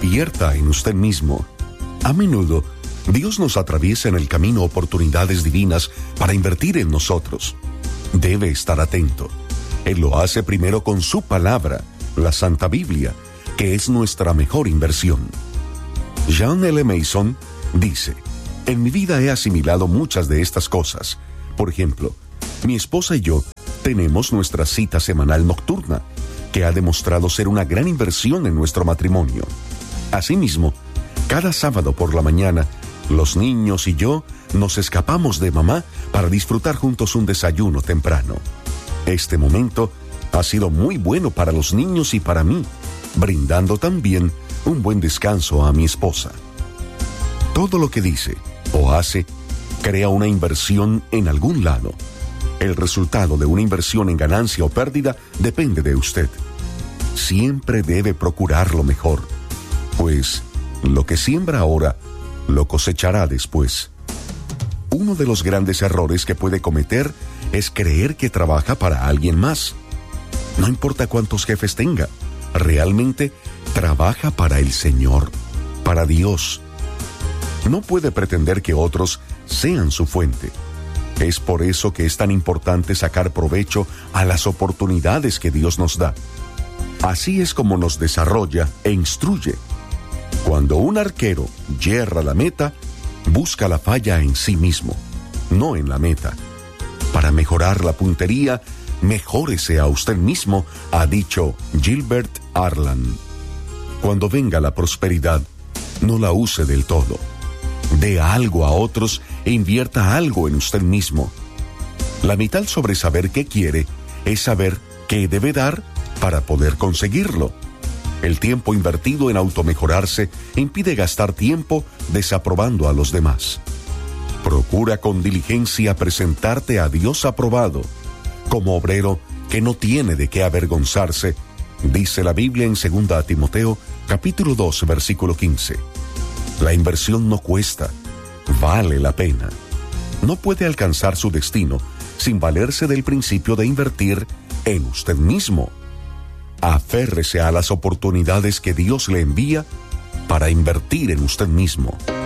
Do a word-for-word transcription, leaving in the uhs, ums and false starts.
Invierta en usted mismo. A menudo, Dios nos atraviesa en el camino oportunidades divinas para invertir en nosotros. Debe estar atento. Él lo hace primero con su palabra, la Santa Biblia, que es nuestra mejor inversión. John L. Mason dice: en mi vida he asimilado muchas de estas cosas. Por ejemplo, mi esposa y yo tenemos nuestra cita semanal nocturna, que ha demostrado ser una gran inversión en nuestro matrimonio. Asimismo, cada sábado por la mañana, los niños y yo nos escapamos de mamá para disfrutar juntos un desayuno temprano. Este momento ha sido muy bueno para los niños y para mí, brindando también un buen descanso a mi esposa. Todo lo que dice o hace crea una inversión en algún lado. El resultado de una inversión en ganancia o pérdida depende de usted. Siempre debe procurar lo mejor, pues lo que siembra ahora lo cosechará después. Uno de los grandes errores que puede cometer es creer que trabaja para alguien más. No importa cuántos jefes tenga, realmente trabaja para el Señor, para Dios. No puede pretender que otros sean su fuente. Es por eso que es tan importante sacar provecho a las oportunidades que Dios nos da. Así es como nos desarrolla e instruye. Cuando un arquero yerra la meta, busca la falla en sí mismo, no en la meta. Para mejorar la puntería, mejórese a usted mismo, ha dicho Gilbert Arland. Cuando venga la prosperidad, no la use del todo. Dé algo a otros e invierta algo en usted mismo. La mitad sobre saber qué quiere es saber qué debe dar para poder conseguirlo. El tiempo invertido en automejorarse impide gastar tiempo desaprobando a los demás. Procura con diligencia presentarte a Dios aprobado, como obrero que no tiene de qué avergonzarse, dice la Biblia en segunda Timoteo, capítulo dos, versículo quince. La inversión no cuesta, vale la pena. No puede alcanzar su destino sin valerse del principio de invertir en usted mismo. Aférrese a las oportunidades que Dios le envía para invertir en usted mismo.